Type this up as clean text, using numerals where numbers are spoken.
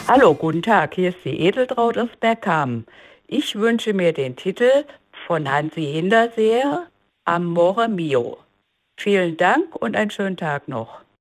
Hallo, guten Tag, hier ist die Edeltraut aus Bergkamen. Ich wünsche mir den Titel von Hansi Hinterseer, Amore Mio. Vielen Dank und einen schönen Tag noch.